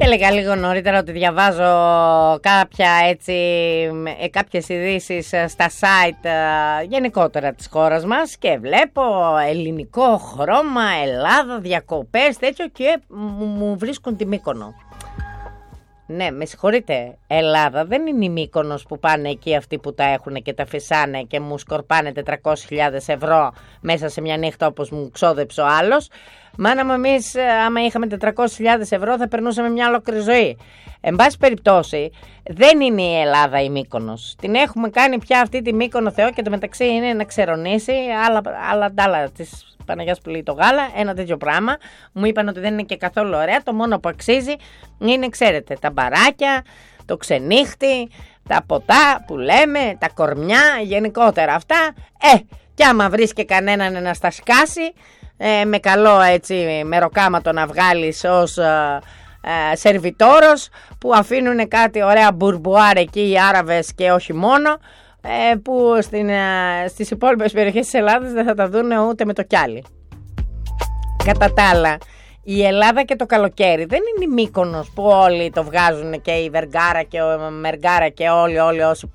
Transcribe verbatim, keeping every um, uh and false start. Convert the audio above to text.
έλεγα λίγο νωρίτερα ότι διαβάζω κάποια έτσι, κάποιες ειδήσεις στα site γενικότερα της χώρας μας και βλέπω ελληνικό χρώμα, Ελλάδα, διακοπές, τέτοιο και μου βρίσκουν τη Μύκονο. Ναι, με συγχωρείτε, Ελλάδα δεν είναι η Μύκονος που πάνε εκεί αυτοί που τα έχουν και τα φυσάνε και μου σκορπάνε τετρακόσιες χιλιάδες ευρώ μέσα σε μια νύχτα όπως μου ξόδεψε ο άλλος. Μάνα μου, εμείς άμα είχαμε τετρακόσιες χιλιάδες ευρώ θα περνούσαμε μια ολόκληρη ζωή. Εν πάση περιπτώσει, δεν είναι η Ελλάδα η Μύκονος. Την έχουμε κάνει πια αυτή τη Μύκονο Θεό και το μεταξύ είναι να ξερονίσει άλλα, άλλα ντάλα της Παναγιάς που λέει το γάλα, ένα τέτοιο πράγμα. Μου είπαν ότι δεν είναι και καθόλου ωραία. Το μόνο που αξίζει είναι, ξέρετε, τα μπαράκια, το ξενύχτη, τα ποτά που λέμε, τα κορμιά, γενικότερα αυτά. Ε, κι άμα βρεις και κανέναν να στα σκάσει, ε, με καλό έτσι μεροκάματο να βγάλεις ως ε, ε, σερβιτόρος, που αφήνουν κάτι ωραία μπουρμπουάρ εκεί οι Άραβες και όχι μόνο, ε, που στην, ε, στις υπόλοιπες περιοχές της Ελλάδας δεν θα τα δουν ούτε με το κιάλι. Κατά τα άλλα, η Ελλάδα και το καλοκαίρι δεν είναι η Μύκονος που όλοι το βγάζουν, και η Βεργάρα και ο Μεργάρα και όλοι όλοι όσοι